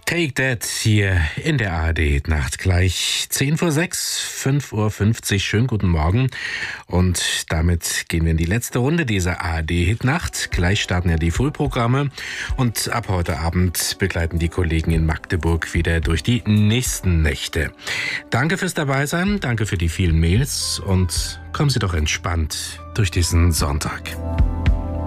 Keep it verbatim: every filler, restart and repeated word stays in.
Take That hier in der A R D-Nacht. Gleich zehn vor sechs, fünf Uhr fünfzig. Schönen guten Morgen. Und damit gehen wir in die letzte Runde dieser A R D-Nacht. Gleich starten ja die Frühprogramme. Und ab heute Abend begleiten die Kollegen in Magdeburg wieder durch die nächsten Nächte. Danke fürs Dabeisein, danke für die vielen Mails und kommen Sie doch entspannt durch diesen Sonntag.